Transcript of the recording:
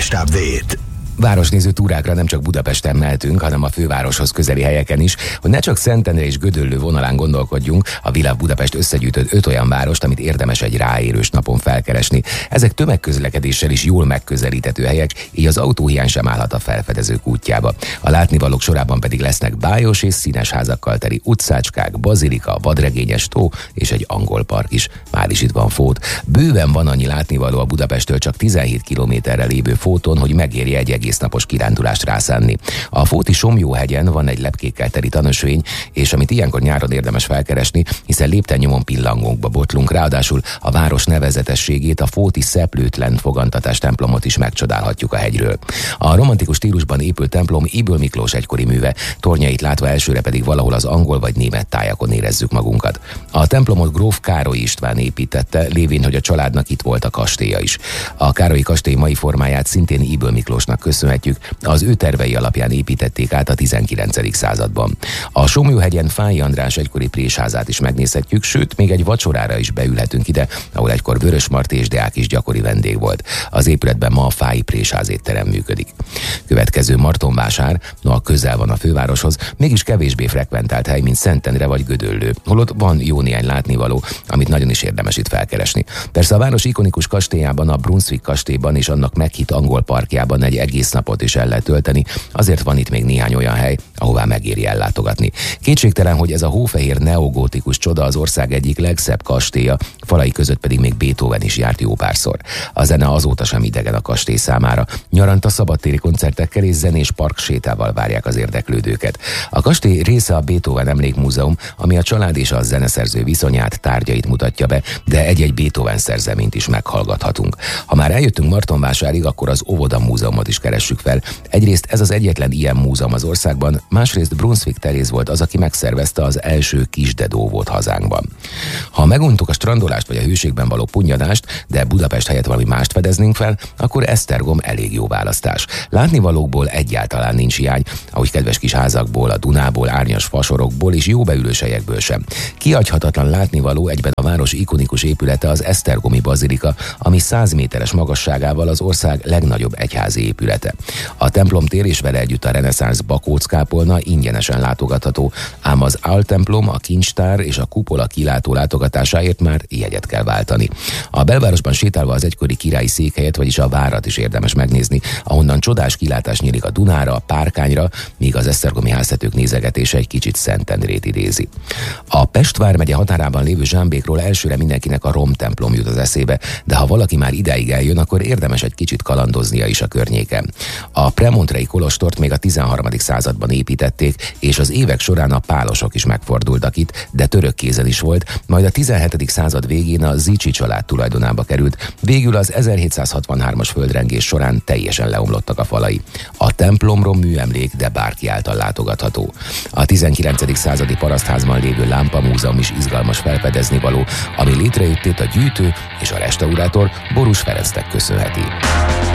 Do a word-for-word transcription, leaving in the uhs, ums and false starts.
Flash Update. Városnéző túrákra nem csak Budapesten mehetünk, hanem a fővároshoz közeli helyeken is, hogy ne csak Szentendre és Gödöllő vonalán gondolkodjunk, a Világ Budapest összegyűjtött öt olyan várost, amit érdemes egy ráérős napon felkeresni. Ezek tömegközlekedéssel is jól megközelíthető helyek, így az autóhiány sem állhat a felfedezők útjába. A látnivalók sorában pedig lesznek bájos és színes házakkal teli utcácskák, bazilika, vadregényes tó és egy angol park is. Már is itt van Fót. Bőven van annyi látnivaló a Budapesttől csak tizenhét kilométerre lévő Fóton, hogy megérje egy egész napos kirándulást rászánni. A Fóti Somlyóhegyen van egy lepkékkel teli tanösvény, és amit ilyenkor nyáron érdemes felkeresni, hiszen lépten-nyomon pillangókba botlunk, ráadásul a város nevezetességét, a fóti szeplőtlen fogantatás templomot is megcsodálhatjuk a hegyről. A romantikus stílusban épült templom Ybl Miklós egykori műve, tornyait látva elsőre pedig valahol az angol vagy német tájakon érezzük magunkat. A templomot gróf Károly István építette, lévén, hogy a családnak itt volt a kastélya is. A Károlyi kastély mai formáját szintén Ybl Miklósnak köszönhetjük, az ő tervei alapján építették át a tizenkilencedik században. A Somlyóhegyen Fáy András egykori présházát is megnézhetjük, sőt, még egy vacsorára is beülhetünk ide, ahol egykor Vörösmarty és Deák is gyakori vendég volt. Az épületben ma a Fáy Présház étterem működik. Következő Martonvásár, noha közel van a fővároshoz, mégis kevésbé frekventált hely, mint Szentendre vagy Gödöllő, holott van jó néhány látnivaló, amit nagyon is érdemes itt felkeresni. Persze a város ikonikus kastélyában, a Brunswick kastélyban és annak meghitt angol parkjában egy egész napot is el lehet tölteni, azért van itt még néhány olyan hely, ahová megéri ellátogatni. Kétségtelen, hogy ez a hófehér neogótikus csoda az ország egyik legszebb kastélya, falai között pedig még Beethoven is járt jó párszor. A zene azóta sem idegen a kastély számára. Nyaranta szabadtéri koncertekkel és zenés parksétával várják az érdeklődőket. A kastély része a Beethoven Emlékmúzeum, ami a család és a zeneszerző viszonyát, tárgyait mutatja be, de egy-egy Beethoven szerzeményt is meghallgathatunk. Ha már eljöttünk Martonvásárig, akkor az Óvoda Múzeumot is keressük fel. Egyrészt ez az egyetlen ilyen múzeum az országban, másrészt Brunswick Teréz volt az, aki megszervezte az első kisdedóvót hazánkban. Ha meguntuk a strandolást vagy a hőségben való punnyadást, de Budapest helyett valami mást fedeznénk fel, akkor Esztergom elég jó választás. Látnivalókból egyáltalán nincs hiány, ahogy kedves kis házakból, a Dunából, árnyas fasorokból és jó beülős helyekből sem. Kihagyhatatlan látnivaló egyben a város ikonikus épülete, az esztergomi bazilika, ami száz méteres magasságával az ország legnagyobb egyházi épülete. A templomtér és vele együtt a reneszánsz bakóckápolna ingyenesen látogatható, ám az áltemplom, a kincstár és a kupola kilátó látogatásáért már jegyet kell váltani. A belvárosban sétálva az egykori királyi székhelyet, vagyis a várat is érdemes megnézni, ahonnan csodás kilátás nyílik a Dunára, a Párkányra, míg az esztergomi háztetők nézegetése egy kicsit Szentendrét idézi. A Pest vármegye határában lévő Zsámbékról elsőre mindenkinek a Rom templom jut az eszébe, de ha valaki már ideig eljön, akkor érdemes egy kicsit kalandoznia is a környéken. A premontrei kolostort még a tizenharmadik században építették, és az évek során a pálosok is megfordultak itt, de török kézen is volt, majd a tizenhetedik század végén a Zichy család tulajdonába került, végül az ezerhétszázhatvanhármas földrengés során teljesen leomlottak a falai. A templomrom műemlék, de bárki által látogatható. A tizenkilencedik századi parasztházban lévő Lámpa Múzeum is izgalmas felfedezni való, ami létrejöttét a gyűjtő és a restaurátor Borús Ferencnek köszönheti.